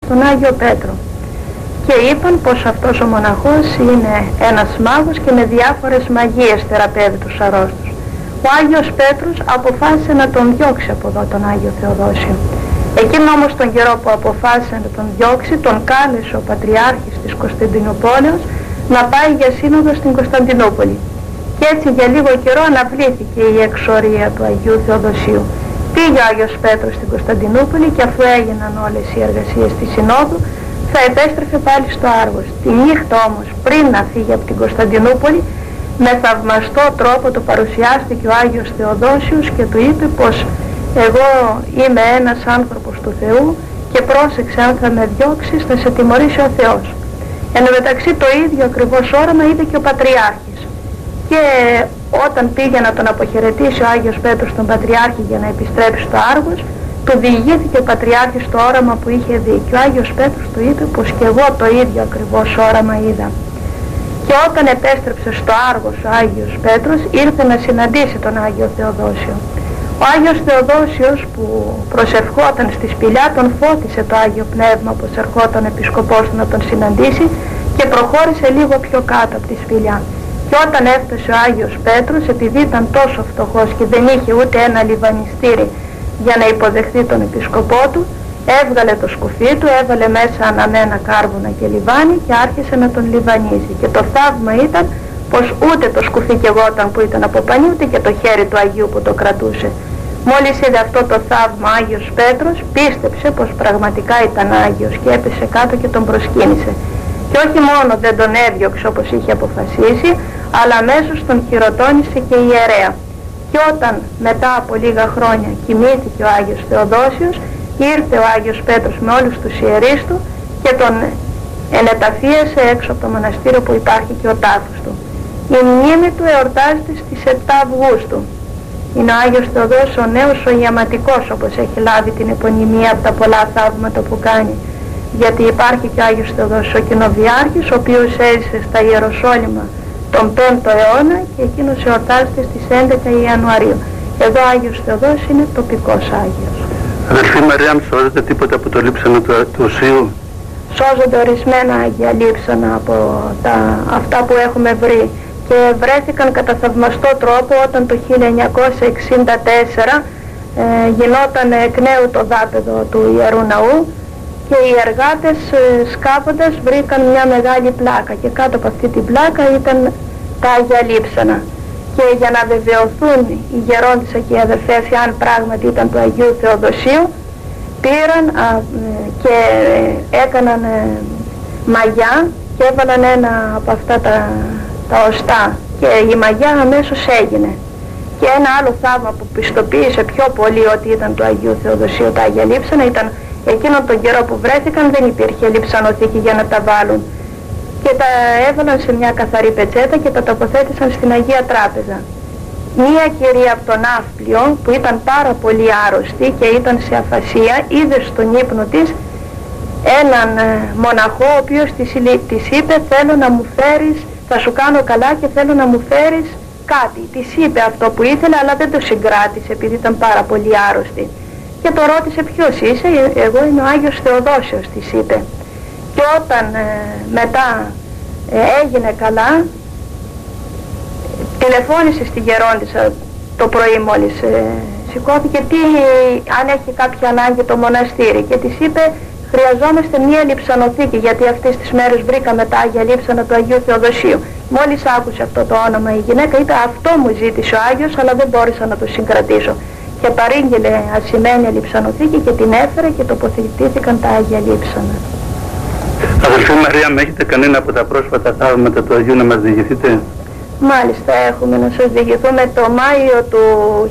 στον Άγιο Πέτρο. Και είπαν πως αυτός ο μοναχός είναι ένας μάγος και με διάφορες μαγείες θεραπεύει τους αρρώστους. Ο Άγιος Πέτρος αποφάσισε να τον διώξει από εδώ τον Άγιο Θεοδόσιο. Εκείνο όμως τον καιρό που αποφάσισε να τον διώξει, τον κάλεσε ο Πατριάρχης της Κωνσταντινούπολεως να πάει για σύνοδο στην Κωνσταντινούπολη. Και έτσι για λίγο καιρό αναβλήθηκε η εξορία του Αγίου Θεοδοσίου. Πήγε ο Άγιος Πέτρος στην Κωνσταντινούπολη και αφού έγιναν όλες οι εργασίες της Συνόδου, θα επέστρεφε πάλι στο Άργος. Τη νύχτα όμως, πριν να φύγει από την Κωνσταντινούπολη, με θαυμαστό τρόπο του παρουσιάστηκε ο Άγιος Θεοδόσιος και του είπε πως εγώ είμαι ένας άνθρωπος του Θεού και πρόσεξε, αν θα με διώξεις θα σε τιμωρήσει ο Θεός. Εν τω μεταξύ το ίδιο ακριβώς όραμα είδε και ο Πατριάρχης. Και όταν πήγε να τον αποχαιρετήσει ο Άγιος Πέτρος τον Πατριάρχη για να επιστρέψει στο Άργος, του διηγήθηκε ο Πατριάρχης το όραμα που είχε δει. Και ο Άγιος Πέτρος του είπε πως και εγώ το ίδιο ακριβώς όραμα είδα. Και όταν επέστρεψε στο Άργος ο Άγιος Πέτρος, ήρθε να συναντήσει τον Άγιο Θεοδόσιο. Ο Άγιος Θεοδόσιος που προσευχόταν στη σπηλιά τον φώτισε το Άγιο Πνεύμα πως ερχόταν ο επισκοπός του να τον συναντήσει και προχώρησε λίγο πιο κάτω από τη σπηλιά. Και όταν έφτασε ο Άγιος Πέτρος, επειδή ήταν τόσο φτωχός και δεν είχε ούτε ένα λιβανιστήρι για να υποδεχθεί τον επισκοπό του, έβγαλε το σκουφί του, έβαλε μέσα αναμένα κάρβουνα και λιβάνι και άρχισε να τον λιβανίζει. Και το θαύμα ήταν πως ούτε το σκουφί καιγόταν που ήταν από πανί, ούτε και το χέρι του Αγίου που το κρατούσε. Μόλις είδε αυτό το θαύμα ο Άγιος Πέτρος, πίστεψε πως πραγματικά ήταν Άγιος και έπεσε κάτω και τον προσκύνησε. Και όχι μόνο δεν τον έδιωξε όπως είχε αποφασίσει, αλλά αμέσως τον χειροτώνησε και ιερέα. Και όταν μετά από λίγα χρόνια κοιμήθηκε ο Άγιος Θεοδόσιος, ήρθε ο Άγιος Πέτρος με όλους τους ιερείς του και τον ενεταφίασε έξω από το μοναστήριο που υπάρχει και ο τάφος του. Η μνήμη του εορτάζεται στις 7 Αυγούστου. Είναι ο Άγιος Θεοδόσιος ο νέος ο ιαματικός, όπως έχει λάβει την επωνυμία από τα πολλά θαύματα που κάνει. Γιατί υπάρχει και ο Άγιος Θεοδόσιος ο Κοινοβιάρχης, ο οποίος έζησε στα Ιεροσόλυμα τον 5ο αιώνα και εκείνος εορτάζεται στις 11 Ιανουαρίου. Εδώ ο Άγιος Θεοδόσιος είναι τοπικός Άγιος. Αδελφή Μαρία, σώζεται τίποτα από το λείψανο του Οσίου? Σώζονται ορισμένα Άγια λείψανα από αυτά που έχουμε βρει και βρέθηκαν κατά θαυμαστό τρόπο όταν το 1964 γινόταν εκ νέου το δάπεδο του Ιερού Ναού και οι εργάτες σκάβοντας βρήκαν μια μεγάλη πλάκα και κάτω από αυτή την πλάκα ήταν τα Άγια λείψανα. Και για να βεβαιωθούν οι γερόντισσα και οι αδερφές αν πράγματι ήταν του Αγίου Θεοδοσίου, πήραν και έκαναν μαγιά και έβαλαν ένα από αυτά τα οστά και η μαγιά αμέσως έγινε. Και ένα άλλο θαύμα που πιστοποίησε πιο πολύ ότι ήταν του Αγίου Θεοδοσίου τα Άγια λείψανα ήταν εκείνον τον καιρό που βρέθηκαν δεν υπήρχε λειψανοθήκη για να τα βάλουν. Και τα έβαλαν σε μια καθαρή πετσέτα και τα τοποθέτησαν στην Αγία Τράπεζα. Μία κυρία από τον Ναύπλιο που ήταν πάρα πολύ άρρωστη και ήταν σε αφασία είδε στον ύπνο της έναν μοναχό ο οποίος της είπε θέλω να μου φέρεις, θα σου κάνω καλά και θέλω να μου φέρεις κάτι. Της είπε αυτό που ήθελε αλλά δεν το συγκράτησε επειδή ήταν πάρα πολύ άρρωστη. Και το ρώτησε ποιος είσαι, εγώ είμαι ο Άγιος Θεοδόσιος της είπε. Και όταν μετά έγινε καλά, τηλεφώνησε στη γερόντισσα το πρωί μόλις σηκώθηκε αν έχει κάποια ανάγκη το μοναστήρι και της είπε χρειαζόμαστε μία λειψανοθήκη γιατί αυτές τις μέρες βρήκαμε τα Άγια λείψανα του Αγίου Θεοδοσίου. Μόλις άκουσε αυτό το όνομα η γυναίκα είπε αυτό μου ζήτησε ο Άγιος αλλά δεν μπόρεσα να το συγκρατήσω. Και παρήγγειλε ασημένια λειψανοθήκη και την έφερε και τοποθετήθηκαν τα Άγια λείψανα. Αδελφή Μαρία, με έχετε κανένα από τα πρόσφατα θαύματα του Αγίου να μας διηγηθείτε? Μάλιστα έχουμε να σας διηγηθούμε. Το Μάιο του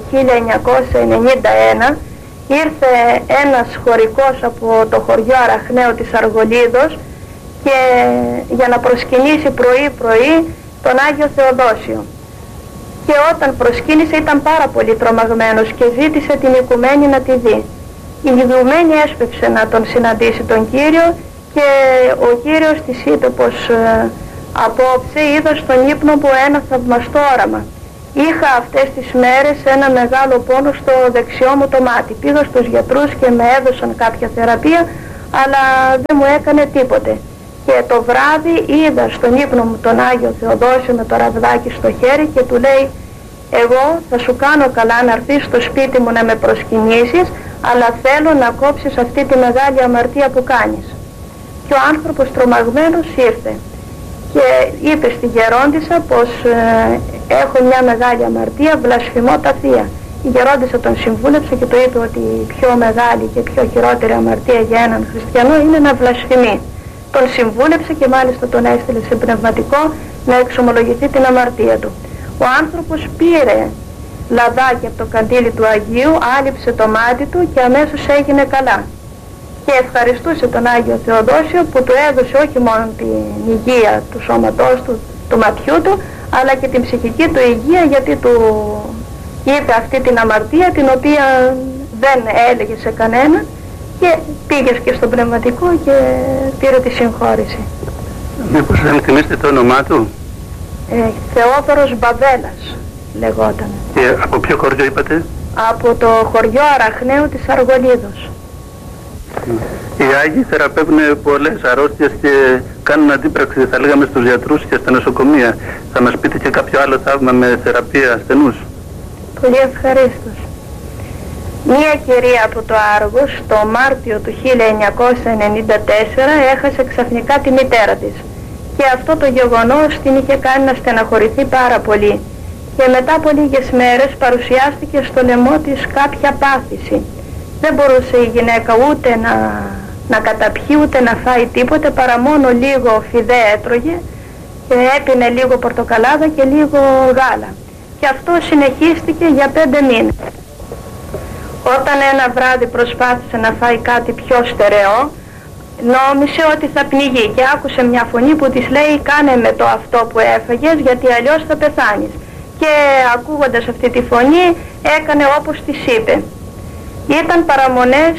1991 ήρθε ένας χωρικός από το χωριό Αραχναίο της Αργολίδος και για να προσκυνήσει πρωί-πρωί τον Άγιο Θεοδόσιο. Και όταν προσκύνησε ήταν πάρα πολύ τρομαγμένος και ζήτησε την οικουμένη να τη δει. Η οικουμένη έσπευσε να τον συναντήσει τον Κύριο και ο Κύριος της είπε πως απόψε είδα στον ύπνο μου ένα θαυμαστό όραμα. Είχα αυτές τις μέρες ένα μεγάλο πόνο στο δεξιό μου το μάτι. Πήγα στους γιατρούς και με έδωσαν κάποια θεραπεία, αλλά δεν μου έκανε τίποτε. Και το βράδυ είδα στον ύπνο μου τον Άγιο Θεοδόσιο με το ραβδάκι στο χέρι και του λέει, εγώ θα σου κάνω καλά να έρθεις στο σπίτι μου να με προσκυνήσεις, αλλά θέλω να κόψεις αυτή τη μεγάλη αμαρτία που κάνεις. Και ο άνθρωπος τρομαγμένος ήρθε και είπε στη γερόντισσα πως έχω μια μεγάλη αμαρτία, βλασφημώ τα θεία. Η γερόντισσα τον συμβούλεψε και του είπε ότι η πιο μεγάλη και πιο χειρότερη αμαρτία για έναν χριστιανό είναι να βλασφημεί. Τον συμβούλεψε και μάλιστα τον έστειλε σε πνευματικό να εξομολογηθεί την αμαρτία του. Ο άνθρωπος πήρε λαδάκι από το καντήλι του Αγίου, άλυψε το μάτι του και αμέσως έγινε καλά. Και ευχαριστούσε τον Άγιο Θεοδόσιο που του έδωσε όχι μόνο την υγεία του σώματός του, του ματιού του, αλλά και την ψυχική του υγεία, γιατί του είπε αυτή την αμαρτία την οποία δεν έλεγε σε κανένα και πήγες και στο πνευματικό και πήρε τη συγχώρηση. Μήπως δεν θυμίστε το όνομά του? Θεόδωρος Μπαβέλας λεγόταν. Και από ποιο χωριό είπατε? Από το χωριό Αραχναίου της Αργολίδος. Οι Άγιοι θεραπεύουν πολλές αρρώστιες και κάνουν αντίπραξη, θα λέγαμε, στους γιατρούς και στα νοσοκομεία. Θα μας πείτε και κάποιο άλλο θαύμα με θεραπεία ασθενούς? Πολύ ευχαρίστως. Μία κυρία από το Άργος το Μάρτιο του 1994 έχασε ξαφνικά τη μητέρα της. Και αυτό το γεγονός την είχε κάνει να στεναχωρηθεί πάρα πολύ. Και μετά από λίγες μέρες παρουσιάστηκε στο λαιμό της κάποια πάθηση. Δεν μπορούσε η γυναίκα ούτε να καταπιεί ούτε να φάει τίποτε, παρά μόνο λίγο φιδέ έτρωγε και έπινε λίγο πορτοκαλάδα και λίγο γάλα. Και αυτό συνεχίστηκε για 5 μήνες. Όταν ένα βράδυ προσπάθησε να φάει κάτι πιο στερεό, νόμισε ότι θα πνιγεί και άκουσε μια φωνή που της λέει, κάνε με το αυτό που έφαγες γιατί αλλιώς θα πεθάνεις. Και ακούγοντας αυτή τη φωνή έκανε όπως της είπε. Ήταν παραμονές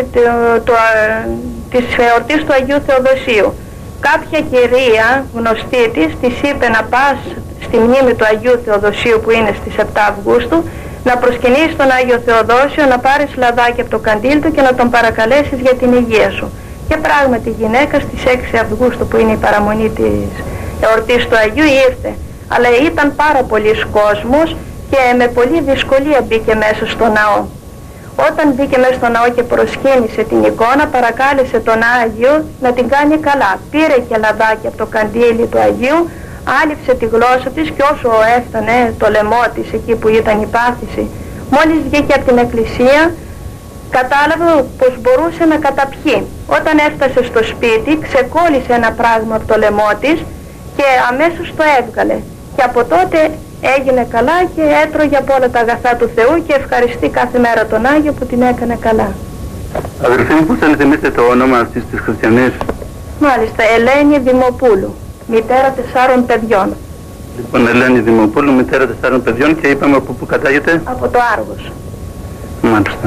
της εορτής του Αγίου Θεοδοσίου. Κάποια κυρία γνωστή της είπε να πας στη μνήμη του Αγίου Θεοδοσίου που είναι στις 7 Αυγούστου, να προσκυνήσεις τον Άγιο Θεοδόσιο, να πάρεις λαδάκι από το καντήλ του και να τον παρακαλέσεις για την υγεία σου. Και πράγματι η γυναίκα στις 6 Αυγούστου που είναι η παραμονή της εορτής του Αγίου ήρθε. Αλλά ήταν πάρα πολλής κόσμος και με πολλή δυσκολία μπήκε μέσα στο ναό. Όταν μπήκε μέσα στο ναό και προσκύνησε την εικόνα, παρακάλεσε τον Άγιο να την κάνει καλά. Πήρε και λαδάκι από το καντήλι του Αγίου, άλυψε τη γλώσσα της και όσο έφτανε το λαιμό της εκεί που ήταν η πάθηση, μόλις βγήκε από την εκκλησία κατάλαβε πως μπορούσε να καταπιεί. Όταν έφτασε στο σπίτι ξεκόλλησε ένα πράγμα από το λαιμό της και αμέσως το έβγαλε. Και από τότε έγινε καλά και έτρωγε από όλα τα αγαθά του Θεού και ευχαριστεί κάθε μέρα τον Άγιο που την έκανε καλά. Αδελφοί μου, πώς θα θυμίστε το όνομα αυτής της χριστιανής? Μάλιστα, Ελένη Δημοπούλου, μητέρα 4 παιδιών. Λοιπόν, Ελένη Δημοπούλου, μητέρα 4 παιδιών και είπαμε από πού κατάγεται? Από το Άργος. Μάλιστα.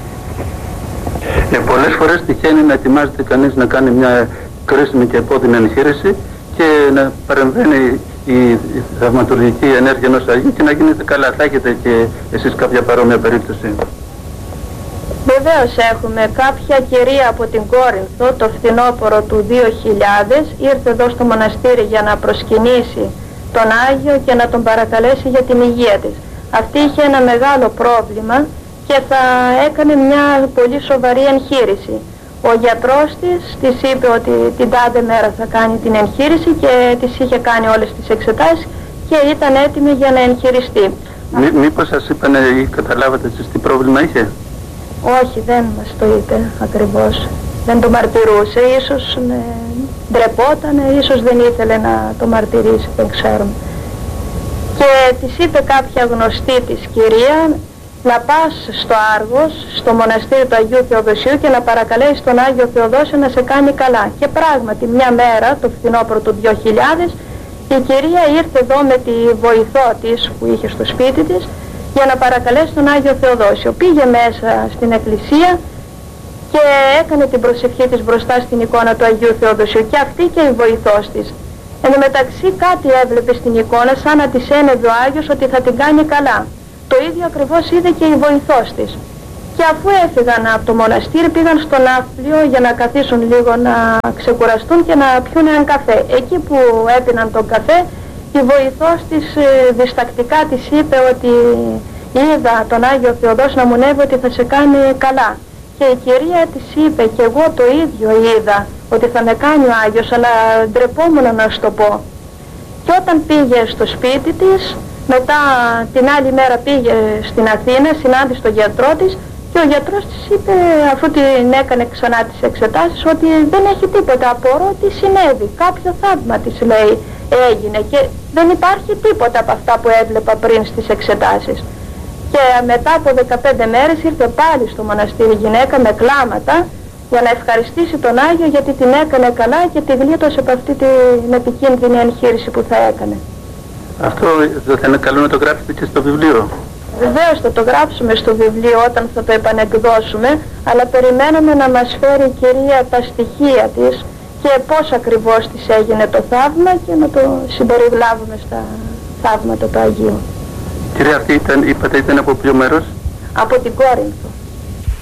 Πολλές φορές τυχαίνει να ετοιμάζεται κανείς να κάνει μια κρίσιμη και επώδυνη εγχείρηση και να παρεμβαίνει η θαυματουργική ενέργεια ενός Αγίου και να γίνεται καλά. Θα έχετε και εσείς κάποια παρόμοια περίπτωση? Βεβαίως έχουμε. Κάποια κυρία από την Κόρινθο το φθινόπωρο του 2000 ήρθε εδώ στο μοναστήρι για να προσκυνήσει τον Άγιο και να τον παρακαλέσει για την υγεία της. Αυτή είχε ένα μεγάλο πρόβλημα και θα έκανε μια πολύ σοβαρή εγχείρηση. Ο γιατρός της είπε ότι την τάδε μέρα θα κάνει την εγχείρηση και της είχε κάνει όλες τις εξετάσεις και ήταν έτοιμη για να εγχειριστεί. Μήπως σας είπανε ή καταλάβατε εσείς τι πρόβλημα είχε? Όχι, δεν μας το είπε ακριβώς. Δεν το μαρτυρούσε, ίσως ντρεπότανε, ίσως δεν ήθελε να το μαρτυρήσει, δεν ξέρουμε. Και της είπε κάποια γνωστή της κυρία να πας στο Άργος, στο μοναστήρι του Αγίου Θεοδοσίου και να παρακαλέσει τον Άγιο Θεοδόσιο να σε κάνει καλά. Και πράγματι μια μέρα, το φθινόπωρο του 2000, η κυρία ήρθε εδώ με τη βοηθό της που είχε στο σπίτι της για να παρακαλέσει τον Άγιο Θεοδόσιο. Πήγε μέσα στην εκκλησία και έκανε την προσευχή της μπροστά στην εικόνα του Αγίου Θεοδοσίου και αυτή και η βοηθός της. Εν τω μεταξύ κάτι έβλεπε στην εικόνα σαν να της ένευε ο Άγιος ότι θα την κάνει καλά. Το ίδιο ακριβώς είδε και η βοηθός της. Και αφού έφυγαν από το μοναστήρι πήγαν στο ναύπλιο για να καθίσουν λίγο, να ξεκουραστούν και να πιούν έναν καφέ. Εκεί που έπιναν τον καφέ, η βοηθός της διστακτικά της είπε ότι είδα τον Άγιο Θεοδόση να μουνεύει ότι θα σε κάνει καλά. Και η κυρία της είπε, και εγώ το ίδιο είδα, ότι θα με κάνει ο Άγιος, αλλά ντρεπόμουν να σου το πω. Και όταν πήγε στο σπίτι της, μετά την άλλη μέρα πήγε στην Αθήνα, συνάντησε τον γιατρό της και ο γιατρός της είπε, αφού την έκανε ξανά τις εξετάσεις, ότι δεν έχει τίποτα, απορώ τι συνέβη, κάποιο θαύμα της λέει έγινε και δεν υπάρχει τίποτα από αυτά που έβλεπα πριν στις εξετάσεις. Και μετά από 15 μέρες ήρθε πάλι στο μοναστήρι γυναίκα με κλάματα για να ευχαριστήσει τον Άγιο γιατί την έκανε καλά και τη γλίτωσε από αυτή την επικίνδυνη εγχείρηση που θα έκανε. Αυτό δεν θα είναι καλό να το γράψετε και στο βιβλίο? Βεβαίως θα το γράψουμε στο βιβλίο όταν θα το επανεκδώσουμε, αλλά περιμένουμε να μας φέρει η κυρία τα στοιχεία της και πώς ακριβώς της έγινε το θαύμα και να το συμπεριλάβουμε στα θαύματα του Αγίου. Κυρία, αυτή είπατε ήταν από ποιο μέρος? Από την Κόρινθο.